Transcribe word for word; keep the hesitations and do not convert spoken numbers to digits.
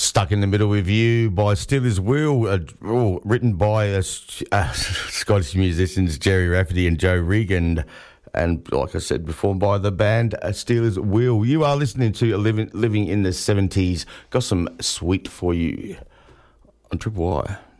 Stuck in the Middle with You by Steelers Wheel, uh, oh, written by uh, uh, Scottish musicians Jerry Rafferty and Joe Regan, and like I said before, by the band uh, Steelers Wheel. You are listening to Living, Living in the seventies. Got some sweet for you on Triple Y.